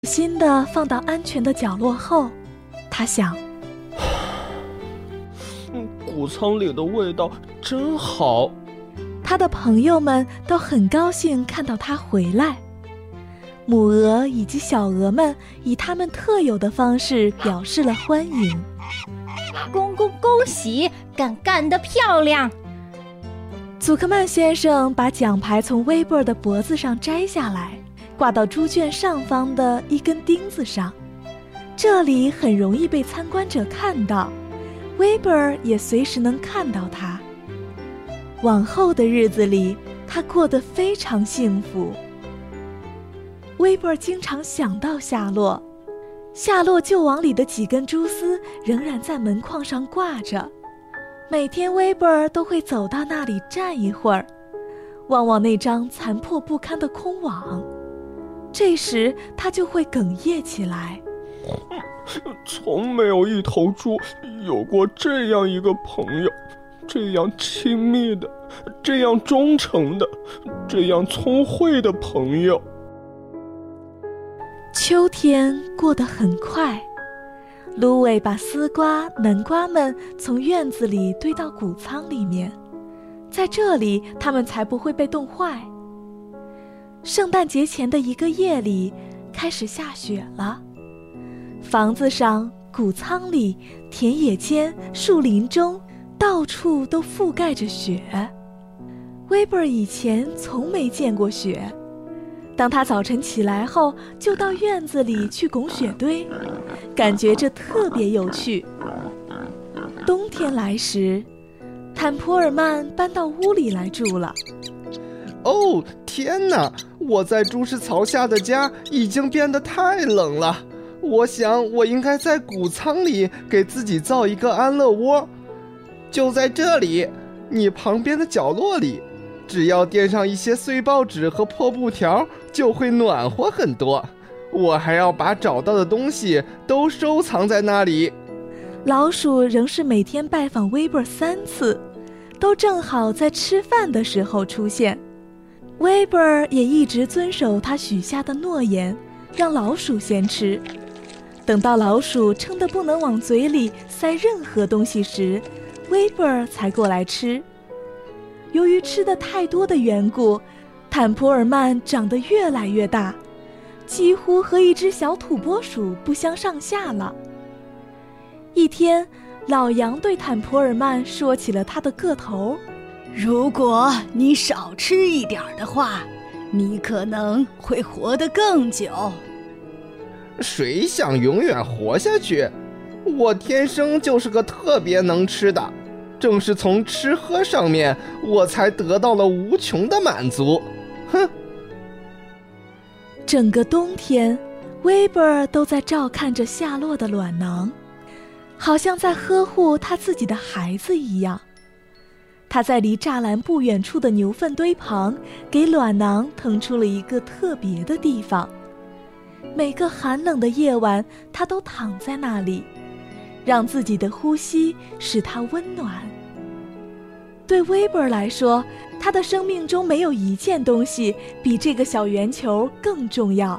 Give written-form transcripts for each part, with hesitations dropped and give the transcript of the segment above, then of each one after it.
心地放到安全的角落后，他想， 谷仓里的味道真好。 他的朋友们都很高兴看到他回来，母鹅以及小鹅们以他们特有的方式表示了欢迎。 恭喜，干得漂亮！ 祖克曼先生把奖牌从威伯尔的脖子上摘下来，挂到猪圈上方的一根钉子上，这里很容易被参观者看到，威伯尔也随时能看到他。往后的日子里，他过得非常幸福。威伯尔经常想到夏洛，夏洛旧网里的几根蛛丝仍然在门框上挂着，每天威伯尔都会走到那里站一会儿，望望那张残破不堪的空网，这时他就会哽咽起来。 从没有一头猪有过这样一个朋友，这样亲密的，这样忠诚的，这样聪慧的朋友。 秋天过得很快，芦苇把丝瓜、南瓜们从院子里堆到谷仓里面，在这里它们才不会被冻坏。圣诞节前的一个夜里，开始下雪了。房子上、谷仓里、田野间、树林中，到处都覆盖着雪。威伯尔以前从没见过雪，当他早晨起来后，就到院子里去拱雪堆，感觉这特别有趣。冬天来时，坦普尔曼搬到屋里来住了。 哦，天哪！我在猪食槽下的家已经变得太冷了。我想我应该在谷仓里给自己造一个安乐窝。就在这里，你旁边的角落里，只要垫上一些碎报纸和破布条，就会暖和很多。我还要把找到的东西都收藏在那里。 老鼠仍是每天拜访威伯尔3次，都正好在吃饭的时候出现。威伯尔也一直遵守他许下的诺言，让老鼠先吃。等到老鼠撑得不能往嘴里塞任何东西时，威伯尔才过来吃。由于吃的太多的缘故，坦普尔曼长得越来越大，几乎和一只小土拨鼠不相上下了。一天，老杨对坦普尔曼说起了他的个头。 如果你少吃一点的话，你可能会活得更久。 谁想永远活下去？我天生就是个特别能吃的，正是从吃喝上面，我才得到了无穷的满足。哼！ 整个冬天，威伯尔都在照看着夏洛的卵囊，好像在呵护他自己的孩子一样。他在离栅栏不远处的牛粪堆旁，给卵囊腾出了一个特别的地方。每个寒冷的夜晚，他都躺在那里，让自己的呼吸使他温暖。对威伯尔来说，他的生命中没有一件东西比这个小圆球更重要。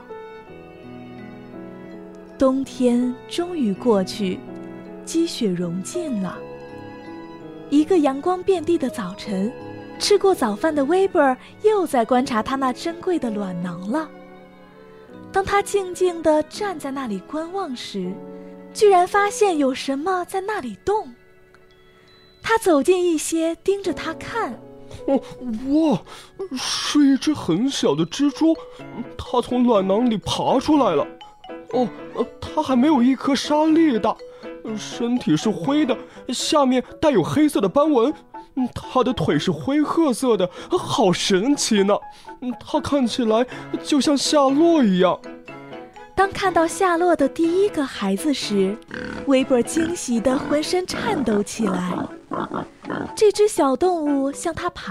冬天终于过去，积雪融尽了。一个阳光遍地的早晨，吃过早饭的威伯尔又在观察他那珍贵的卵囊了。当他静静地站在那里观望时，居然发现有什么在那里动。他走近一些，盯着他看。 哇，是一只很小的蜘蛛，它从卵囊里爬出来了。它还没有一颗沙粒大，身体是灰的，下面带有黑色的斑纹。它的腿是灰褐色的，好神奇呢。它看起来就像夏洛一样。 当看到夏洛的第一个孩子时，威伯尔惊喜地浑身颤抖起来。这只小动物向他爬